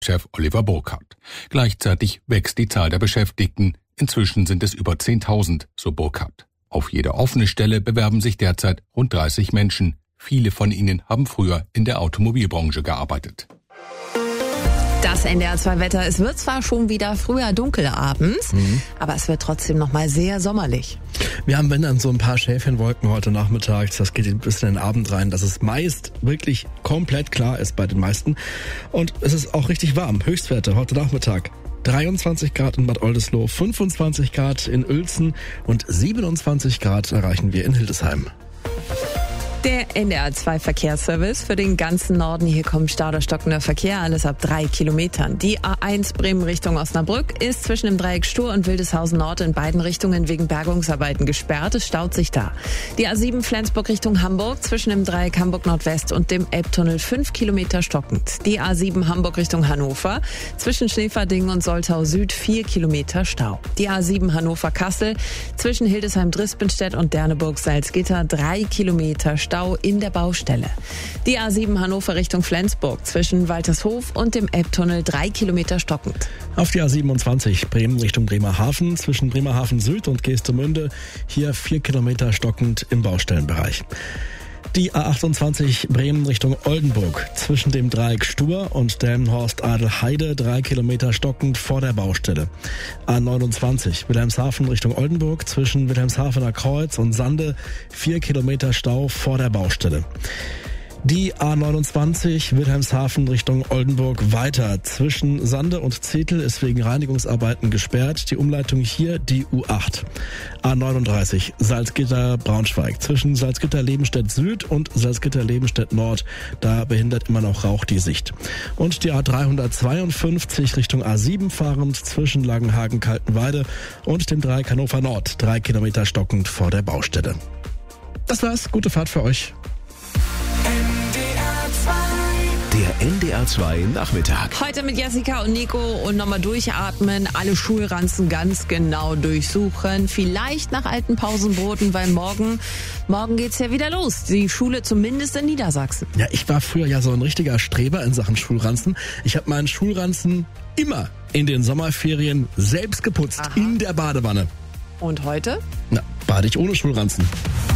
Chef Oliver Burkhardt. Gleichzeitig wächst die Zahl der Beschäftigten. Inzwischen sind es über 10.000, so Burkhardt. Auf jede offene Stelle bewerben sich derzeit rund 30 Menschen. Viele von ihnen haben früher in der Automobilbranche gearbeitet. Das NDR2-Wetter, es wird zwar schon wieder früher dunkel abends, aber es wird trotzdem noch mal sehr sommerlich. Wir haben, wenn dann, so ein paar Schäfchenwolken heute Nachmittag. Das geht ein bisschen in den Abend rein, dass es meist wirklich komplett klar ist bei den meisten. Und es ist auch richtig warm. Höchstwerte heute Nachmittag: 23 Grad in Bad Oldesloe, 25 Grad in Uelzen und 27 Grad erreichen wir in Hildesheim. Der NDR2 Verkehrsservice für den ganzen Norden. Hier kommt stauderstockender Verkehr, alles ab 3 Kilometern. Die A1 Bremen Richtung Osnabrück ist zwischen dem Dreieck Stur und Wildeshausen Nord in beiden Richtungen wegen Bergungsarbeiten gesperrt. Es staut sich da. Die A7 Flensburg Richtung Hamburg zwischen dem Dreieck Hamburg Nordwest und dem Elbtunnel 5 Kilometer stockend. Die A7 Hamburg Richtung Hannover zwischen Schneeverdingen und Soltau Süd 4 Kilometer Stau. Die A7 Hannover Kassel zwischen Hildesheim-Drispenstedt und Derneburg-Salzgitter 3 Kilometer Stau in der Baustelle. Die A7 Hannover Richtung Flensburg zwischen Waltershof und dem Elbtunnel 3 Kilometer stockend. Auf die A27 Bremen Richtung Bremerhaven zwischen Bremerhaven Süd und Geestemünde hier 4 Kilometer stockend im Baustellenbereich. Die A28 Bremen Richtung Oldenburg zwischen dem Dreieck Stur und Delmenhorst-Adelheide 3 Kilometer stockend vor der Baustelle. A29 Wilhelmshaven Richtung Oldenburg zwischen Wilhelmshavener Kreuz und Sande 4 Kilometer Stau vor der Baustelle. Die A29 Wilhelmshaven Richtung Oldenburg weiter. Zwischen Sande und Zetel ist wegen Reinigungsarbeiten gesperrt. Die Umleitung hier die U8. A39 Salzgitter-Braunschweig. Zwischen Salzgitter-Lebenstedt Süd und Salzgitter-Lebenstedt Nord. Da behindert immer noch Rauch die Sicht. Und die A352 Richtung A7 fahrend zwischen Langenhagen-Kaltenweide und dem Dreieck Hannover Nord. 3 Kilometer stockend vor der Baustelle. Das war's. Gute Fahrt für euch. Der NDR2 Nachmittag. Heute mit Jessica und Nico und nochmal durchatmen, alle Schulranzen ganz genau durchsuchen, vielleicht nach alten Pausenbroten, weil morgen geht's ja wieder los. Die Schule zumindest in Niedersachsen. Ja, ich war früher ja so ein richtiger Streber in Sachen Schulranzen. Ich habe meinen Schulranzen immer in den Sommerferien selbst geputzt. Aha. In der Badewanne. Und heute? Na, bade ich ohne Schulranzen.